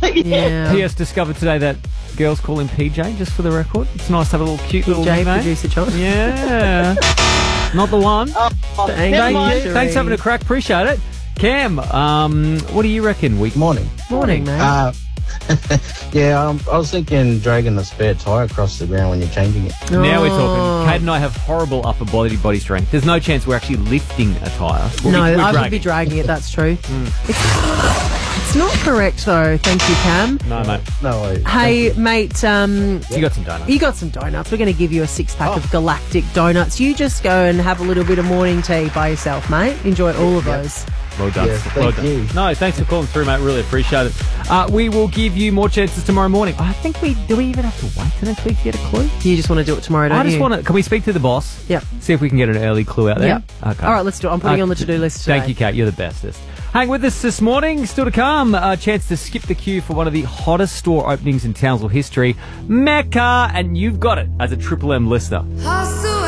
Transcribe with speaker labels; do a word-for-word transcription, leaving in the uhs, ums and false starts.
Speaker 1: yeah.
Speaker 2: P S discovered today that girls call him P J, just for the record. It's nice to have a little cute
Speaker 1: P J,
Speaker 2: little nickname.
Speaker 1: producer John.
Speaker 2: Yeah. Not the one.
Speaker 3: Oh,
Speaker 1: Thank
Speaker 3: never
Speaker 1: you.
Speaker 3: mind.
Speaker 2: Thanks for having a crack. Appreciate it. Cam, um, what do you reckon? We
Speaker 4: Morning.
Speaker 1: Morning, mate.
Speaker 4: Uh, yeah, um, I was thinking dragging the spare tyre across the ground when you're changing it.
Speaker 2: Now we're
Speaker 1: Oh.
Speaker 2: talking. Kate and I have horrible upper body body strength. There's no chance we're actually lifting a tyre. We'll
Speaker 1: No,
Speaker 2: be, we're
Speaker 1: I would
Speaker 2: dragging.
Speaker 1: be dragging it, that's true.
Speaker 2: Mm.
Speaker 1: It's, it's not correct, though. Thank you, Cam.
Speaker 2: No, mate.
Speaker 4: No way.
Speaker 1: Hey, mate, um,
Speaker 2: You got some donuts.
Speaker 1: you got some donuts. We're going to give you a six-pack of Galactic Donuts. You just go and have a little bit of morning tea by yourself, mate. Enjoy all of
Speaker 4: Yep.
Speaker 1: those.
Speaker 2: Well done.
Speaker 4: Yeah,
Speaker 2: well
Speaker 4: thank
Speaker 2: done.
Speaker 4: you.
Speaker 2: No, thanks for calling through, mate. Really appreciate it. Uh, we will give you more chances tomorrow morning. I think we do. We even have to wait till next week to get a clue.
Speaker 1: You just want to do it tomorrow, don't
Speaker 2: I just
Speaker 1: you?
Speaker 2: want to. Can we speak to the boss?
Speaker 1: Yep.
Speaker 2: See if we can get an early clue out there.
Speaker 1: Yep.
Speaker 2: Okay.
Speaker 1: All right, let's do it. I'm putting
Speaker 2: Uh,
Speaker 1: it on the to-do list today.
Speaker 2: Thank you, Kate. You're the bestest. Hang with us this morning. Still to come, a chance to skip the queue for one of the hottest store openings in Townsville history, Mecca, and you've got it as a Triple M listener.